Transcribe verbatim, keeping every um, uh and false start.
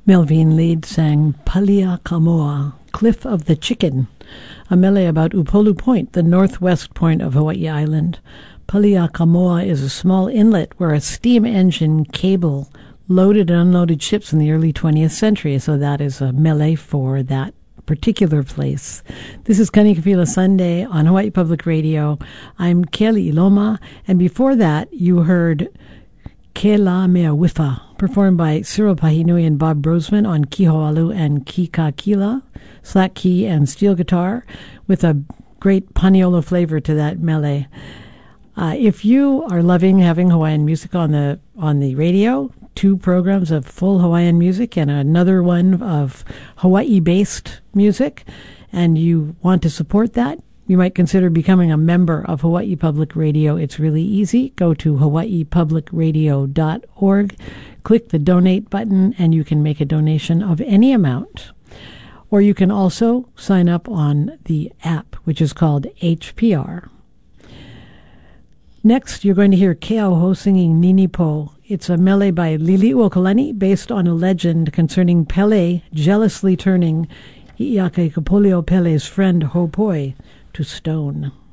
Melvin Lead sang Paliakamoa, Cliff of the Chicken, a mele about Upolu Point, the northwest point of Hawaii Island. Paliakamoa is a small inlet where a steam engine cable loaded and unloaded ships in the early twentieth century, so that is a mele for that particular place. This is Kanikapila Sunday on Hawaii Public Radio. I'm Kelly Iloma, and before that you heard Ke La Mea Wifa, performed by Cyril Pahinui and Bob Brosman on kihoalu and kikakila, slack key and steel guitar, with a great paniolo flavor to that mele. Uh, if you are loving having Hawaiian music on the on the radio, two programs of full Hawaiian music and another one of Hawaii-based music, and you want to support that, you might consider becoming a member of Hawaii Public Radio. It's really easy. Go to hawaii public radio dot org, click the donate button, and you can make a donation of any amount. Or you can also sign up on the app, which is called H P R. Next, you're going to hear Keauho singing Nini Po. It's a mele by Liliuokalani based on a legend concerning Pele jealously turning Iake Kapolio Pele's friend Hopoi to stone.